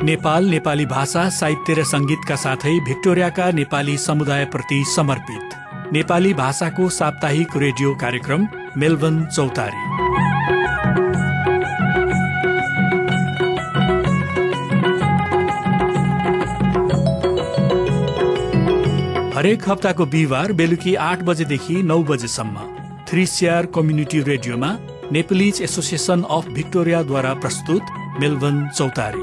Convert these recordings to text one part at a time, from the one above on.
नेपाल नेपाली भाषा, साहित्य र संगीतका साथै भिक्टोरियाका नेपाली समुदायप्रति समर्पित नेपाली भाषाको साप्ताहिक रेडियो कार्यक्रम मेलबर्न चौतारी। हरेक हप्ताको बिहिबार बेलुकी 8 बजेदेखि 9 बजेसम्म 3CR कम्युनिटी रेडियोमा नेपालीज एसोसिएसन अफ भिक्टोरियाद्वारा प्रस्तुत मेलबर्न चौतारी।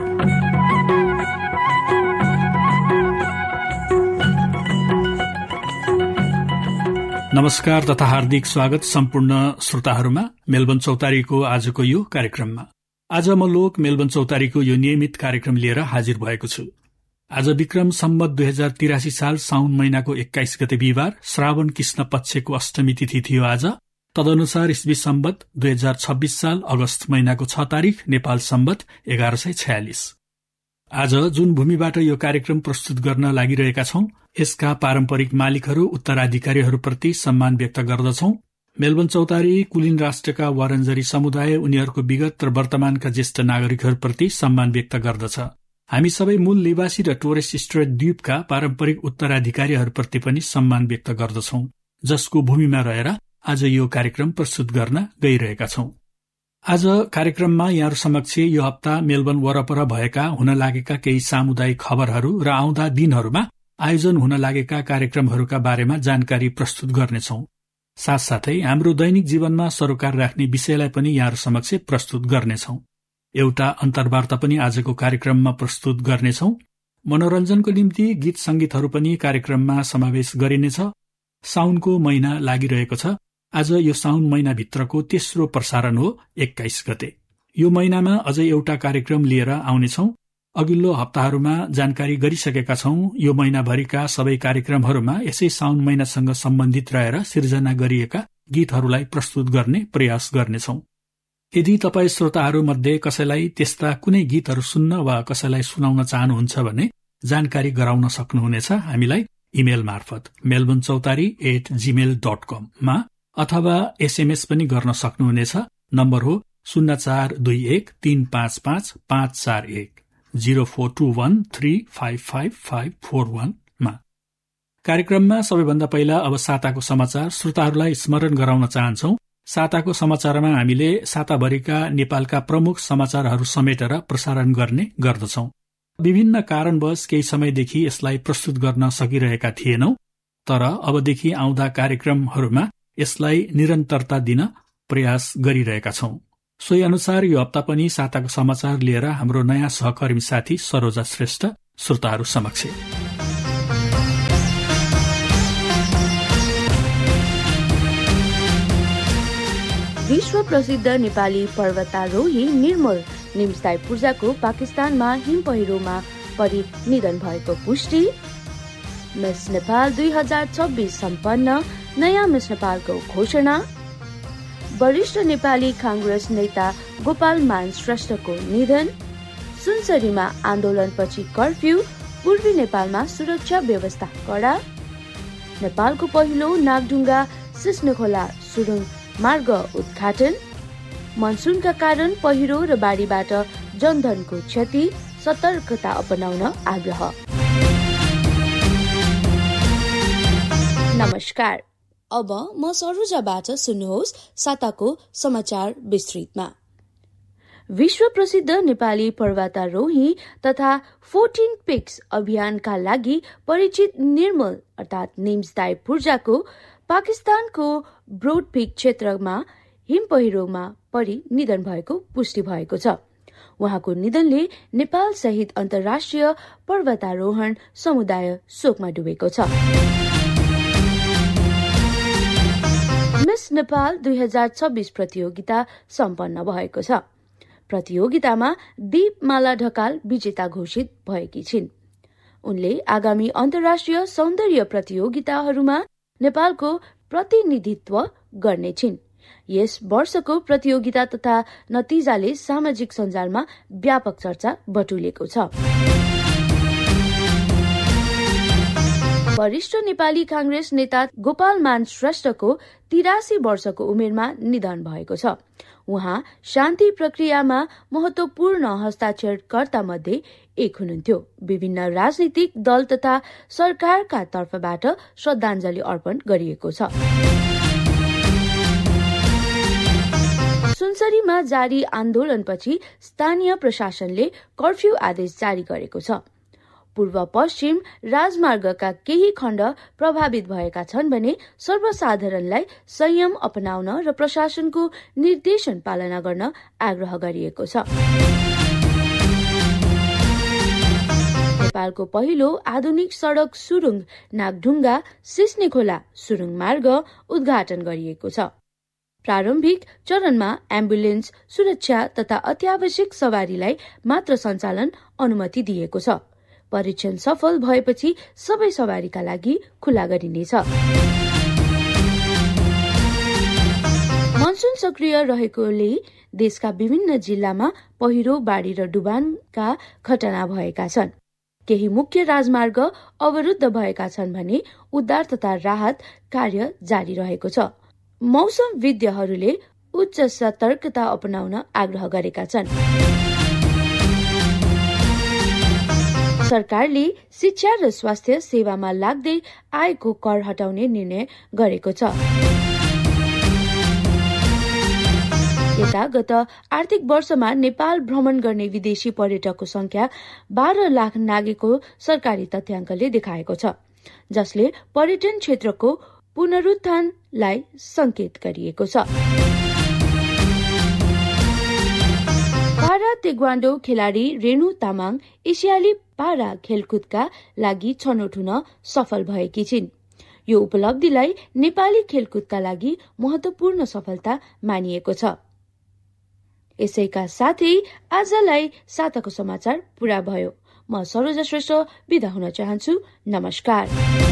नमस्कार तथा हार्दिक स्वागत सम्पूर्ण श्रोताहरूमा मेलबर्न चौतारीको आजको यो कार्यक्रममा। आज म लोक मेलबर्न चौतारीको यो नियमित कार्यक्रम लिएर हाजिर भएको छु। आज विक्रम सम्वत 2083 साल साउन महिनाको 21 गते बिहिबार श्रावण कृष्ण पक्षको अष्टमी तिथि थियो आज। तदनुसार इस्वी सम्वत 2026 साल अगस्त महिनाको 6 तारिक नेपाल सम्वत 1146। आज जुन भूमिबाट यो कार्यक्रम प्रस्तुत गर्न लागिरहेका छौं, यसका पारम्परिक मालिकहरू उत्तराधिकारीहरूप्रति सम्मान व्यक्त गर्दछौं। मेलबर्न चौतारी कुलीन राष्ट्रका वारन्जरी समुदाय उनीहरूको विगत र वर्तमानका ज्येष्ठ नागरिकहरूप्रति सम्मान व्यक्त गर्दछ। हामी सबै मूल निवासी र टोरेस स्ट्रेट द्वीपका पारम्परिक उत्तराधिकारीहरूप्रति पनि सम्मान व्यक्त गर्दछौं, जसको भूमिमा रहेर आज यो कार्यक्रम प्रस्तुत गर्न गइरहेका छौं। आज कार्यक्रममा यहाँहरू समक्ष यो हप्ता मेलबर्न वरपर भएका हुन लागेका केही सामुदायिक खबरहरू र आउँदा दिनहरूमा आयोजन हुन लागेका कार्यक्रमहरूका बारेमा जानकारी प्रस्तुत गर्नेछौं। साथसाथै हाम्रो दैनिक जीवनमा सरोकार राख्ने विषयलाई पनि यहाँहरू समक्ष प्रस्तुत गर्नेछौं। एउटा अन्तर्वार्ता पनि आजको कार्यक्रममा प्रस्तुत गर्नेछौं। मनोरञ्जनको निम्ति गीत संगीतहरू पनि कार्यक्रममा समावेश गरिनेछ। साउनको महिना लागिरहेको छ। आज यो साउन महिनाभित्रको तेस्रो प्रसारण हो 21 गते। यो महिनामा अझै एउटा कार्यक्रम लिएर आउनेछौं। अघिल्लो हप्ताहरूमा जानकारी गरिसकेका छौं। यो महिनाभरिका सबै कार्यक्रमहरूमा यसै साउन महिनासँग सम्बन्धित रहेर सिर्जना गरिएका गीतहरूलाई प्रस्तुत गर्ने प्रयास गर्नेछौं। यदि तपाईँ श्रोताहरूमध्ये कसैलाई त्यस्ता कुनै गीतहरू सुन्न वा कसैलाई सुनाउन चाहनुहुन्छ भने जानकारी गराउन सक्नुहुनेछ हामीलाई इमेल मार्फत melbournechautari@gmail.com मा, अथवा SMS पनि गर्न सक्नुहुनेछ। नम्बर हो 0421355541 0421355541 मा। कार्यक्रममा सबैभन्दा पहिला अब साताको समाचार श्रोताहरूलाई स्मरण गराउन चाहन्छौं। साताको समाचारमा हामीले साताभरिका नेपालका प्रमुख समाचारहरू समेटेर प्रसारण गर्ने गर्दछौं। विभिन्न कारणवश केही समयदेखि यसलाई प्रस्तुत गर्न सकिरहेका थिएनौं, तर अबदेखि आउँदा कार्यक्रमहरूमा यसलाई निरन्तरता दिन प्रयास गरिरहेका छौं। सोही अनुसार यो हप्ता पनि साताको समाचार लिएर हाम्रो नयाँ सहकर्मी साथी सरोजा श्रेष्ठ श्रोताहरू समक्ष। विश्व प्रसिद्ध नेपाली पर्वतारोही निर्मल निम्सदाई पूर्जाको पाकिस्तानमा हिम पहिरोमा परि निधन भएको पुष्टि। मिस नेपाल 2026 सम्पन्न, नयाँ मिस नेपालको घोषणा। वरिष्ठ नेपाली कांग्रेस नेता गोपाल मान श्रेष्ठको निधन। सुनसरीमा आन्दोलनपछि कर्फ्यू, पूर्वी नेपालमा सुरक्षा व्यवस्था कडा। नेपालको पहिलो नागढुङ्गा सिस्नुखोला सुरुङ मार्ग उद्घाटन। मनसुनका कारण पहिरो र बाढीबाट जनधनको क्षति, सतर्कता अपनाउन आग्रह। नमस्कार, अब म सरोजाबाट सुन्नुहोस् साताको समाचार विस्तृतमा। विश्व प्रसिद्ध नेपाली पर्वतारोही तथा 14 पिक्स अभियानका लागि परिचित निर्मल अर्थात् निम्सदाई पूर्जाको पाकिस्तानको ब्रोड पिक क्षेत्रमा हिम पहिरोमा परि निधन भएको पुष्टि भएको छ। उहाँको निधनले नेपाल सहित अन्तर्राष्ट्रिय पर्वतारोहण समुदाय शोकमा डुबेको छ। मिस नेपाल 2026 प्रतियोगिता सम्पन्न भएको छ। प्रतियोगितामा दीपमाला ढकाल विजेता घोषित भएकी छिन्। उनले आगामी अन्तर्राष्ट्रिय सौन्दर्य प्रतियोगिताहरूमा नेपालको प्रतिनिधित्व गर्नेछिन्। यस वर्षको प्रतियोगिता तथा नतिजाले सामाजिक सञ्जालमा व्यापक चर्चा बटुलेको छ। वरिष्ठ नेपाली कांग्रेस नेता गोपाल मान श्रेष्ठको 83 वर्षको उमेरमा निधन भएको छ। उहाँ शान्ति प्रक्रियामा महत्वपूर्ण हस्ताक्षरकर्ता मध्ये एक हुनुहुन्थ्यो। विभिन्न राजनीतिक दल तथा सरकारका तर्फबाट श्रद्धाञ्जली अर्पण गरिएको छ। सुनसरीमा जारी आन्दोलनपछि स्थानीय प्रशासनले कर्फ्यू आदेश जारी गरेको छ। पूर्व पश्चिम राजमार्गका केही खण्ड प्रभावित भएका छन् भने सर्वसाधारणलाई संयम अपनाउन र प्रशासनको निर्देशन पालना गर्न आग्रह गरिएको छ। नेपालको पहिलो आधुनिक सड़क सुरुङ नागढुङ्गा सिस्नेखोला सुरुङ मार्ग उद्घाटन गरिएको छ। प्रारम्भिक चरणमा एम्बुलेन्स सुरक्षा तथा अत्यावश्यक सवारीलाई मात्र सञ्चालन अनुमति दिएको छ। परीक्षण सफल भएपछि सबै सवारीका लागि खुला गरिनेछ। मनसुन सक्रिय रहेकोले देशका विभिन्न जिल्लामा पहिरो, बाढी र डुबानका घटना भएका छन्। केही मुख्य राजमार्ग अवरुद्ध भएका छन् भने उद्धार तथा राहत कार्य जारी रहेको छ। मौसम विज्ञहरूले उच्च सतर्कता अपनाउन आग्रह गरेका छन्। सरकारले शिक्षा र स्वास्थ्य सेवामा लाग्दै आएको कर हटाउने निर्णय गरेको छ। यता गत आर्थिक वर्षमा नेपाल भ्रमण गर्ने विदेशी पर्यटकको संख्या 12 लाख नागेको सरकारी तथ्याङ्कले देखाएको छ, जसले पर्यटन क्षेत्रको पुनरुत्थानलाई संकेत गरिएको छ। पारा तेक्वान्डो खेलाडी रेणु तामाङ एसियाली पारा खेलकुदका लागि छनौट हुन सफल भएकी छिन्। यो उपलब्धिलाई नेपाली खेलकुदका लागि महत्वपूर्ण सफलता मानिएको छ। यसैका साथै आजलाई साताको समाचार पूरा भयो। म सरोजा श्रेष्ठ बिदा हुन चाहन्छु। नमस्कार।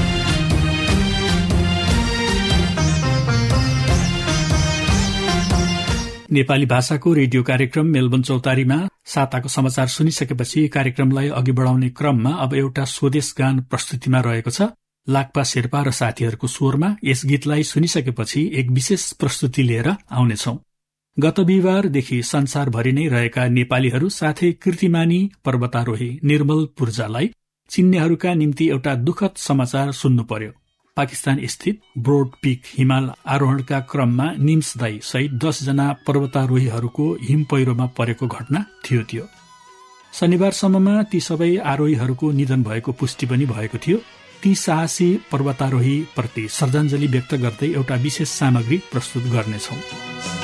नेपाली भाषाको रेडियो कार्यक्रम मेलबर्न चौतारीमा साताको समाचार सुनिसकेपछि कार्यक्रमलाई अघि बढाउने क्रममा अब एउटा स्वदेश गान प्रस्तुतिमा रहेको छ। लाक्पा शेर्पा र साथीहरूको स्वरमा यस गीतलाई सुनिसकेपछि एक विशेष प्रस्तुति लिएर आउनेछौ। गत बिहिबारदेखि संसारभरि नै रहेका नेपालीहरू साथै कीर्तिमानी पर्वतारोही निर्मल पूर्जालाई चिन्नेहरूका निम्ति एउटा दुखद समाचार सुन्नु पर्यो। पाकिस्तान स्थित ब्रोड पीक हिमाल आरोहणका क्रममा निम्स दाई सहित 10 जना पर्वतारोहीहरूको हिम पहिरोमा परेको घटना थियो। त्यो शनिबारसम्ममा ती सबै आरोहीहरूको निधन भएको पुष्टि पनि भएको थियो। ती साहसी पर्वतारोही प्रति श्रद्धाञ्जली व्यक्त गर्दै एउटा विशेष सामग्री प्रस्तुत गर्नेछौं।